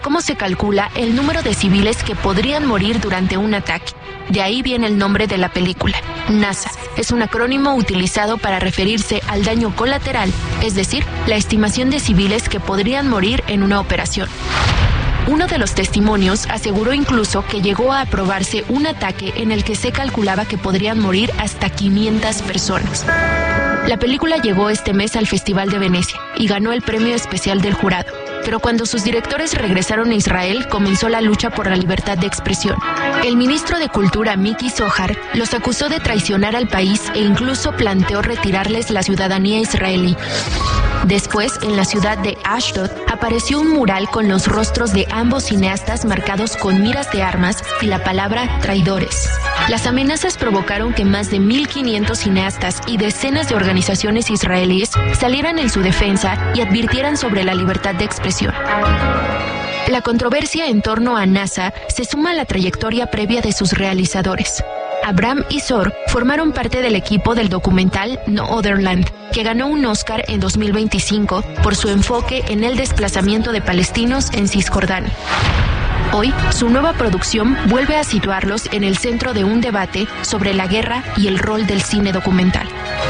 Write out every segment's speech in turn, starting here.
cómo se calcula el número de civiles que podrían morir durante un ataque. De ahí viene el nombre de la película. NASA es un acrónimo utilizado para referirse al daño colateral, es decir, la estimación de civiles que podrían morir en una operación. Uno de los testimonios aseguró incluso que llegó a aprobarse un ataque en el que se calculaba que podrían morir hasta 500 personas. La película llegó este mes al Festival de Venecia y ganó el premio especial del jurado. Pero cuando sus directores regresaron a Israel, comenzó la lucha por la libertad de expresión. El ministro de Cultura, Miki Zohar, los acusó de traicionar al país e incluso planteó retirarles la ciudadanía israelí. Después, en la ciudad de Ashdod, apareció un mural con los rostros de ambos cineastas marcados con miras de armas y la palabra traidores. Las amenazas provocaron que más de 1.500 cineastas y decenas de organizaciones israelíes salieran en su defensa y advirtieran sobre la libertad de expresión. La controversia en torno a NASA se suma a la trayectoria previa de sus realizadores. Abraham y Zor formaron parte del equipo del documental No Other Land, que ganó un Oscar en 2025 por su enfoque en el desplazamiento de palestinos en Cisjordania. Hoy, su nueva producción vuelve a situarlos en el centro de un debate sobre la guerra y el rol del cine documental.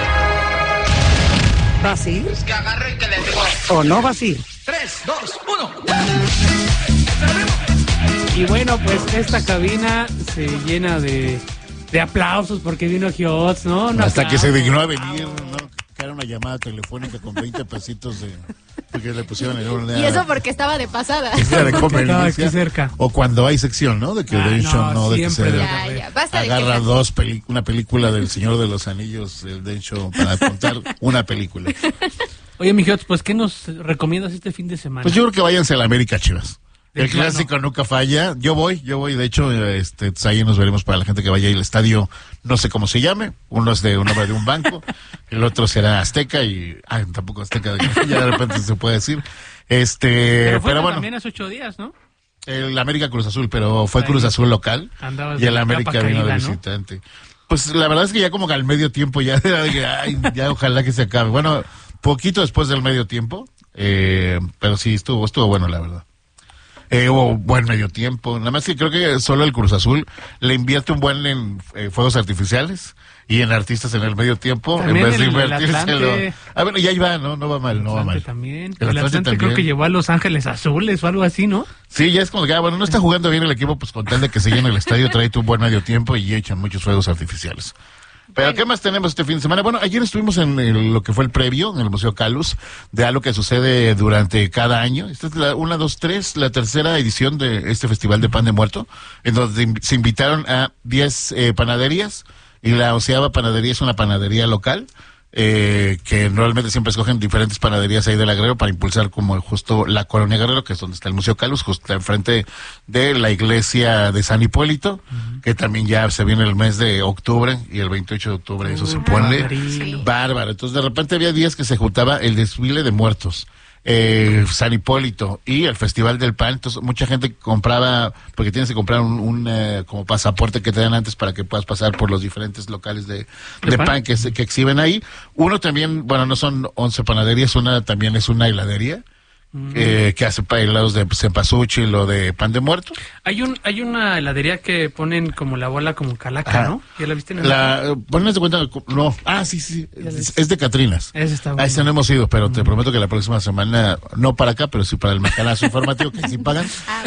¿Vas a ir? Es que agarre y que le digo. ¿O no vas a ir? 3, 2, 1. Y bueno, pues esta cabina se llena de aplausos porque vino Giotz, ¿no? Hasta que se dignó a venir, ¿no? Que era una llamada telefónica con 20 pesitos de... Porque le pusieron en una... Y eso porque estaba de pasada. De estaba aquí cerca. O cuando hay sección, ¿no? De que Densho no, de que se basta agarra de una película del Señor de los Anillos, el Densho, para contar una película. Oye, mi Giotz, pues, ¿qué nos recomiendas este fin de semana? Pues yo creo que váyanse a la América Chivas. El clásico nunca falla. Yo voy, de hecho, ahí nos veremos para la gente que vaya al estadio, no sé cómo se llame, uno es de un nombre de un banco, el otro será Azteca tampoco Azteca, ya de repente se puede decir. Pero bueno, también hace 8 días, ¿no? El América Cruz Azul, pero fue Cruz Azul local y el América vino de visitante. ¿No? Pues la verdad es que ya como que al medio tiempo ya era de que, ya ojalá que se acabe. Bueno, poquito después del medio tiempo, pero sí estuvo bueno, la verdad. Hubo buen medio tiempo, nada más que creo que solo el Cruz Azul le invierte un buen en fuegos artificiales y en artistas en el medio tiempo, también en vez de invertírselo. Bueno, ya va, no va mal, no va mal. También. El Atlante creo que llevó a Los Ángeles Azules o algo así, ¿no? Sí, ya es como que, no está jugando bien el equipo, pues con tal de que se llene el estadio, trae un buen medio tiempo y echan muchos fuegos artificiales. Pero ¿qué más tenemos este fin de semana? Bueno, ayer estuvimos en lo que fue el previo, en el Museo Calus, de algo que sucede durante cada año. Esta es la tercera edición de este Festival de Pan de Muerto, en donde se invitaron a 10 panaderías, y la 11ª panadería es una panadería local, que normalmente siempre escogen diferentes panaderías ahí del Guerrero para impulsar como justo la Colonia Guerrero, que es donde está el Museo Calus, justo enfrente de la iglesia de San Hipólito, que también ya se viene el mes de octubre, y el 28 de octubre eso se pone bárbaro. Entonces de repente había días que se juntaba el desfile de muertos, San Hipólito y el Festival del Pan. Entonces mucha gente compraba, porque tienes que comprar un como pasaporte que te dan antes para que puedas pasar por los diferentes locales de pan que exhiben ahí. Uno también, bueno, no son 11 panaderías, una también es una heladería que hace helados de cempasúchil o de pan de muerto. Hay una heladería que ponen como la bola como calaca, ¿no? ¿Ya la viste? Pones de cuenta, no. Sí. Es de Catrinas. Ese está bueno. A ese no hemos ido, pero te prometo que la próxima semana, no para acá, pero sí para el Macanazo Informativo, que sí pagan.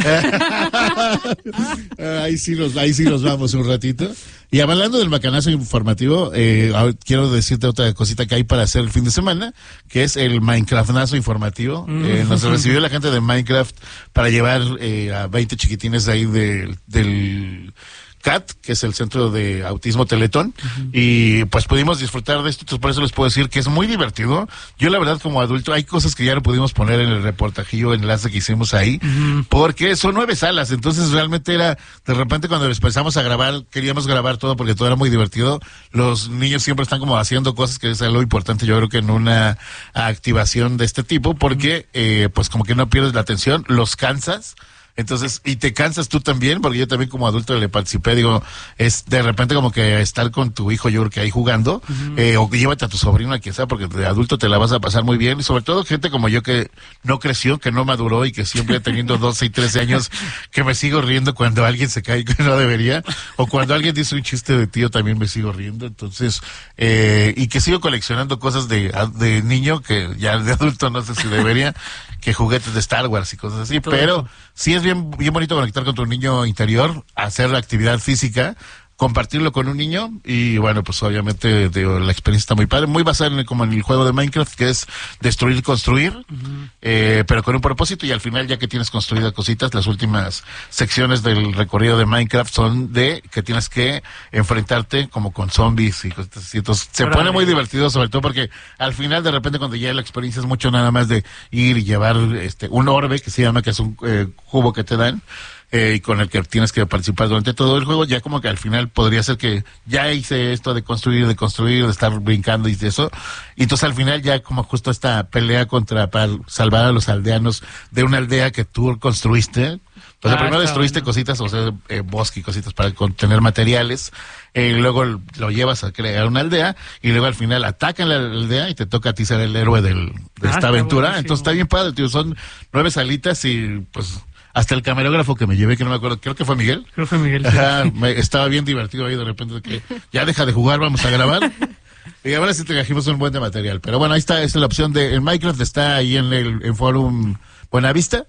Ahí sí nos vamos un ratito. Y hablando del Macanazo Informativo, quiero decirte otra cosita que hay para hacer el fin de semana, que es el Minecraftazo Informativo. Nos recibió la gente de Minecraft para llevar a 20 chiquitines de ahí del CAT, que es el Centro de Autismo Teletón, y pues pudimos disfrutar de esto. Entonces por eso les puedo decir que es muy divertido. Yo la verdad como adulto hay cosas que ya no pudimos poner en el reportajillo, enlace que hicimos ahí, porque son 9 salas, entonces realmente era, de repente cuando empezamos a grabar, queríamos grabar todo porque todo era muy divertido. Los niños siempre están como haciendo cosas, que es algo importante yo creo que en una activación de este tipo, porque pues como que no pierdes la atención, los cansas. Entonces, y te cansas tú también, porque yo también como adulto le participé, digo, es de repente como que estar con tu hijo, yo creo que ahí jugando, o llévate a tu sobrino, a quien sea, porque de adulto te la vas a pasar muy bien, y sobre todo gente como yo que no creció, que no maduró y que siempre teniendo 12 y 13 años, que me sigo riendo cuando alguien se cae que no debería, o cuando alguien dice un chiste de tío también me sigo riendo, entonces, y que sigo coleccionando cosas de niño, que ya de adulto no sé si debería, que juguetes de Star Wars y cosas así, Todo pero eso. sí es bien bonito conectar con tu niño interior, hacer actividad física, compartirlo con un niño y bueno, pues obviamente digo, la experiencia está muy padre, muy basada como en el juego de Minecraft, que es destruir y construir, pero con un propósito, y al final ya que tienes construidas cositas, las últimas secciones del recorrido de Minecraft son de que tienes que enfrentarte como con zombies y cosas así. Entonces se Órale. pone muy divertido, sobre todo porque al final de repente cuando ya la experiencia es mucho nada más de ir y llevar un orbe que se llama, que es un cubo que te dan, y con el que tienes que participar durante todo el juego, ya como que al final podría ser que ya hice esto de construir, de estar brincando y de eso, y entonces al final ya como justo esta pelea para salvar a los aldeanos de una aldea que tú construiste. O sea, primero está destruiste bueno. cositas, o sea, bosque y cositas para contener materiales, y luego lo llevas a crear una aldea, y luego al final atacan la aldea y te toca a ti ser el héroe de esta está aventura. buenísimo. Entonces está bien padre, tío, son 9 salitas y pues hasta el camarógrafo que me llevé, que no me acuerdo, creo que fue Miguel. Creo que fue Miguel. Ajá, estaba bien divertido ahí de repente de que ya deja de jugar, vamos a grabar. Y ahora sí te trajimos un buen de material. Pero bueno, ahí está, esta es la opción de el Minecraft, está ahí en Forum Buenavista.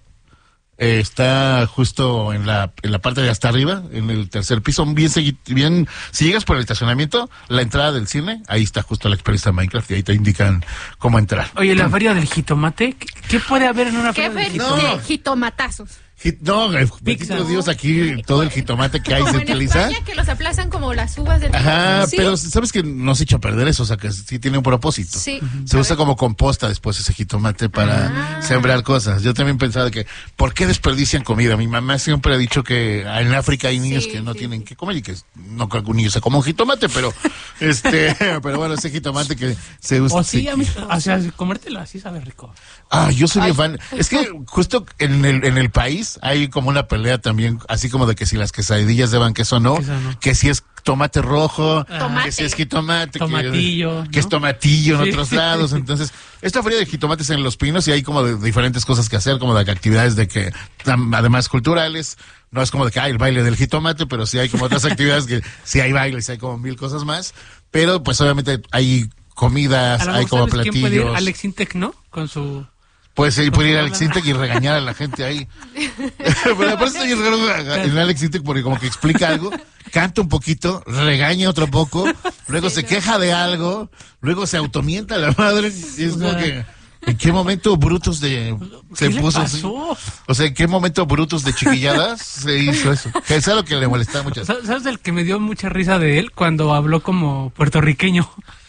Está justo en la parte de hasta arriba, en el tercer piso, bien, si llegas por el estacionamiento, la entrada del cine, ahí está justo la experiencia de Minecraft y ahí te indican cómo entrar. Oye, la feria del jitomate, ¿qué puede haber en una ¿Qué feria del fe- jitomate? qué jitomatazos? No, Pizza. bendito Dios, aquí todo el jitomate que hay Como se en utiliza. España, que los aplazan como las uvas del Ajá, Sí. pero sabes que no se echa a perder eso, o sea que sí tiene un propósito. Sí. Se A usa ver. como composta después ese jitomate para sembrar cosas. Yo también pensaba que, ¿por qué desperdician comida? Mi mamá siempre ha dicho que en África hay niños Sí, que no sí, tienen sí. que comer y que no creo que un niño se coma un jitomate, pero pero bueno, ese jitomate que se usa. O sí, o sea, comértelo así sabe rico. Yo soy bien fan. Es que justo en el país hay como una pelea también, así como de que si las quesadillas llevan queso o no, Queso no. que si es tomate rojo, Tomate. que si es jitomate, Tomatillo, que es ¿no? tomatillo en Sí. otros lados. Entonces, esta feria de jitomates en Los Pinos y hay como de diferentes cosas que hacer, como de actividades de que, además culturales, no es como de que hay el baile del jitomate, pero sí hay como otras actividades que sí hay bailes, hay como 1000 cosas más, pero pues obviamente hay comidas, A lo hay mejor como ¿sabes quién puede ir? platillos. Alex Intec, ¿no? Con su... Pues sí, puede ir a Con Alex su- Intec y regañar a la gente ahí. Pero aparte está bien raro en Alex Intec porque como que explica algo, canta un poquito, regaña otro poco, luego se queja de algo, luego se automienta a la madre. Y es O como sea, que, ¿en qué momento Brutus se ¿Qué le puso así? pasó? O sea, ¿en qué momento Brutus de chiquilladas se hizo eso? Que es algo que le molestaba mucho. ¿Sabes del que me dio mucha risa de él? Cuando habló como puertorriqueño.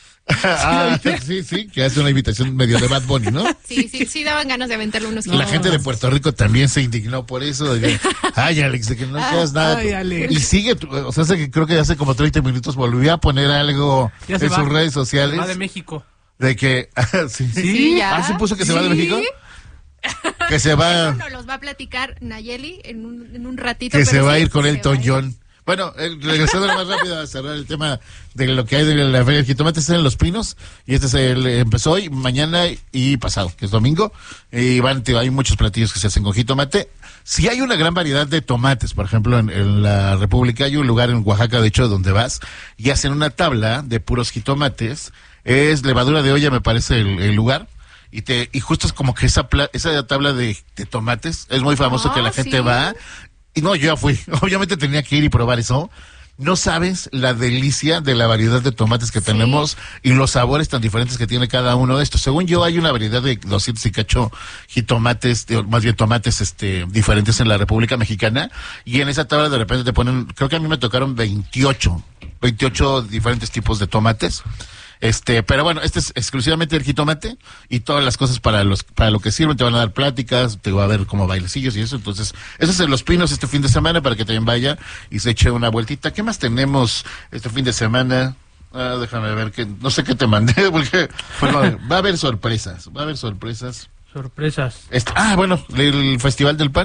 Sí, que hace una invitación medio de Bad Bunny, ¿no? Sí, daban ganas de aventarle unos La gente de Puerto Rico también se indignó por eso. De que, ay, Alex, de que no seas nada. ay, Alex. Y sigue, o sea, creo que hace como 30 minutos volvió a poner algo Ya se en va. sus redes sociales. Va de México. De que, sí. Sí, ya. ¿Se puso que se va de Sí. México? Que se va, Eso nos los va a platicar Nayeli en un ratito. que se pero va a sí, ir con se Elton va a ir. John. Bueno, regresando más rápido a cerrar el tema de lo que hay de la feria del jitomate, está en Los Pinos, y empezó hoy, mañana y pasado, que es domingo, y hay muchos platillos que se hacen con jitomate. Sí hay una gran variedad de tomates, por ejemplo, en la República hay un lugar en Oaxaca, de hecho, donde vas, y hacen una tabla de puros jitomates, es Levadura de Olla, me parece el lugar, y justo es como que esa tabla de tomates, es muy famoso que la gente sí. va. Y no, yo ya fui. Obviamente tenía que ir y probar eso. No sabes la delicia de la variedad de tomates que tenemos y los sabores tan diferentes que tiene cada uno de estos. Según yo, hay una variedad de 200 y cacho jitomates, más bien tomates diferentes en la República Mexicana. Y en esa tabla de repente te ponen, creo que a mí me tocaron 28 diferentes tipos de tomates. Pero bueno, este es exclusivamente el jitomate y todas las cosas para lo que sirven. Te van a dar pláticas, te va a ver como bailecillos y eso. Entonces, eso es en Los Pinos este fin de semana para que también vaya y se eche una vueltita. ¿Qué más tenemos este fin de semana? Déjame ver, que no sé qué te mandé, porque bueno, va a haber sorpresas. Sorpresas. Bueno, el Festival del Pan.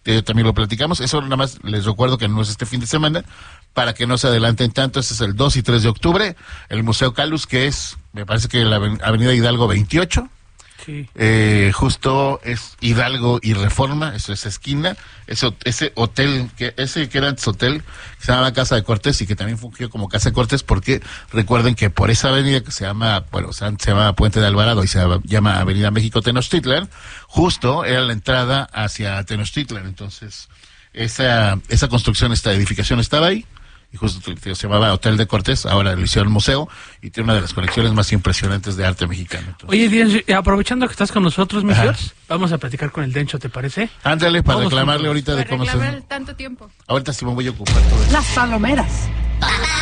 que también lo platicamos. Eso nada más les recuerdo que no es este fin de semana, para que no se adelanten tanto. Este es el 2 y 3 de octubre, el Museo Calus, que es, me parece que la Avenida Hidalgo 28. Sí. Justo es Hidalgo y Reforma, eso es esquina, ese hotel, ese que era antes hotel, que se llamaba Casa de Cortés y que también fungió como Casa de Cortés, porque recuerden que por esa avenida que se llama, bueno, se llama Puente de Alvarado y se llama Avenida México Tenochtitlan, justo era la entrada hacia Tenochtitlan. Entonces esa construcción, esta edificación estaba ahí, y justo se llamaba Hotel de Cortés, ahora lo hicieron museo, y tiene una de las colecciones más impresionantes de arte mexicano. Entonces, Oye, Díaz, aprovechando que estás con nosotros, mi Ajá. George, vamos a platicar con el Dencho, ¿te parece? ándale, para Vamos reclamarle juntos. ahorita de Para cómo reclamar se... tanto tiempo. Ahorita sí me voy a ocupar todo eso. Las palomeras.